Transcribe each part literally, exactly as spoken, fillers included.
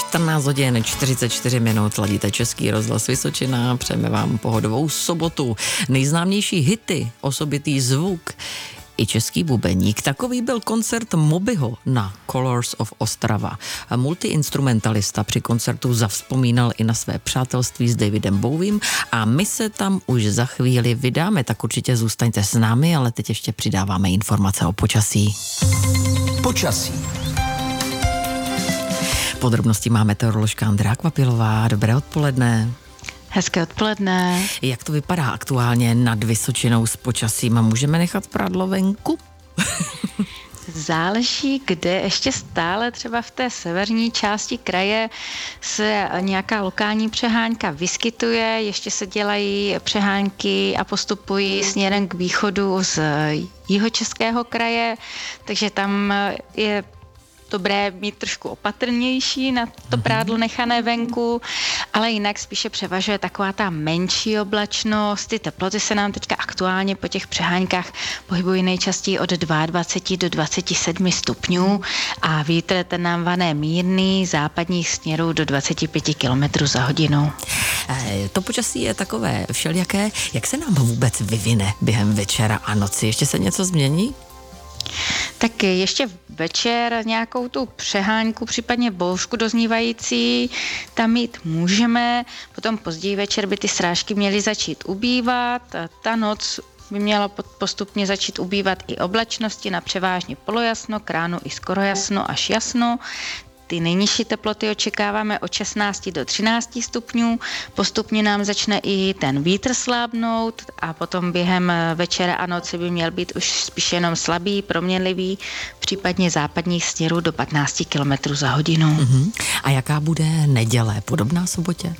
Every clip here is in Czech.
čtrnáct hodin čtyřicet čtyři minut, ladíte Český rozhlas Vysočina, přejeme vám pohodovou sobotu. Nejznámější hity, osobitý zvuk i český bubeník. Takový byl koncert Mobyho na Colors of Ostrava. Multiinstrumentalista při koncertu zavzpomínal i na své přátelství s Davidem Bowiem a my se tam už za chvíli vydáme, tak určitě zůstaňte s námi, ale teď ještě přidáváme informace o počasí. Počasí. Podrobnosti má meteoroložka Andrea Kvapilová. Dobré odpoledne. Hezké odpoledne. Jak to vypadá aktuálně nad Vysočinou s počasím? Můžeme nechat prádlo venku? Záleží, kde. Ještě stále třeba v té severní části kraje se nějaká lokální přehánka vyskytuje, ještě se dělají přehánky a postupují směrem k východu z jihočeského kraje, takže tam je dobré mít trošku opatrnější na to prádlo nechané venku, ale jinak spíše převažuje taková ta menší oblačnost. Ty teploty se nám teďka aktuálně po těch přeháňkách pohybují nejčastěji od dvacet dva do dvacet sedm stupňů a vítr ten nám vane mírný, západních směrů do dvacet pět kilometrů za hodinu. E, to počasí je takové všelijaké. Jak se nám vůbec vyvine během večera a noci? Ještě se něco změní? Tak ještě večer nějakou tu přehánku, případně bouřku doznívající tam mít můžeme, potom později večer by ty srážky měly začít ubývat, ta noc by měla postupně začít ubývat i oblačnosti na převážně polojasno, k ránu i skoro jasno až jasno. Ty nejnižší teploty očekáváme od šestnáct do třináct stupňů, postupně nám začne i ten vítr slábnout a potom během večera a noci by měl být už spíš jenom slabý, proměnlivý, případně západních směrů do patnáct kilometrů za hodinu. Uh-huh. A jaká bude neděle, podobná sobotě?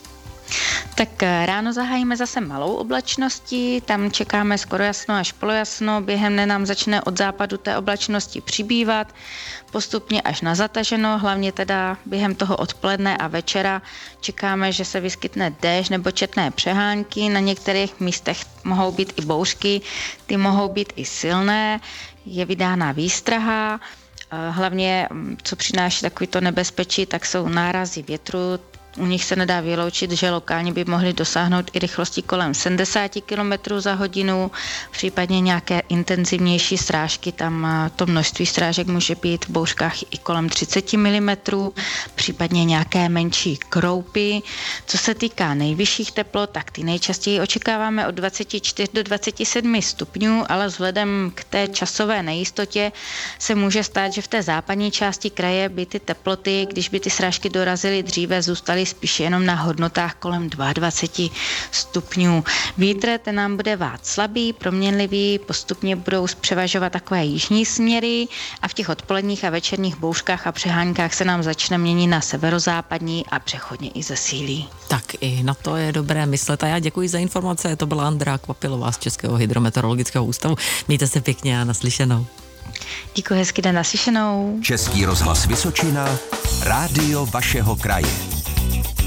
Tak ráno zahájíme zase malou oblačností, tam čekáme skoro jasno až polojasno, během dne nám začne od západu té oblačnosti přibývat, postupně až na zataženo, hlavně teda během toho odpoledne a večera čekáme, že se vyskytne déšť nebo četné přehánky, na některých místech mohou být i bouřky, ty mohou být i silné, je vydána výstraha, hlavně co přináší takovýto nebezpečí, tak jsou nárazy větru. U nich se nedá vyloučit, že lokálně by mohli dosáhnout i rychlosti kolem sedmdesát kilometrů za hodinu, případně nějaké intenzivnější srážky, tam to množství srážek může být v bouřkách i kolem třicet milimetrů, případně nějaké menší kroupy. Co se týká nejvyšších teplot, tak ty nejčastěji očekáváme od dvacet čtyři do dvacet sedm stupňů, ale vzhledem k té časové nejistotě se může stát, že v té západní části kraje by ty teploty, když by ty srážky dorazily dříve, zůstaly spíše jenom na hodnotách kolem dvacet dva stupňů. Vítr ten nám bude vát slabý, proměnlivý, postupně budou převažovat takové jižní směry a v těch odpoledních a večerních bouřkách a přeháňkách se nám začne měnit na severozápadní a přechodně i zesílí. Tak i na to je dobré myslet a já děkuji za informace. To byla Andrea Kvapilová z Českého hydrometeorologického ústavu. Mějte se pěkně a naslyšenou. Děkuji, hezký den, naslyšenou. Český rozhlas Vysočina, rádio vašeho kraje.